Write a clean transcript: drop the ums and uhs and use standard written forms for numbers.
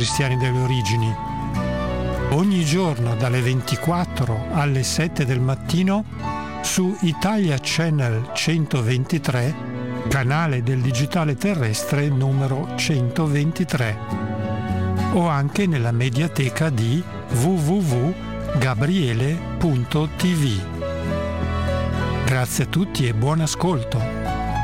cristiani delle origini. Ogni giorno dalle 24 alle 7 del mattino su Italia Channel 123, canale del digitale terrestre numero 123, o anche nella mediateca di www.gabriele.tv. Grazie a tutti e buon ascolto.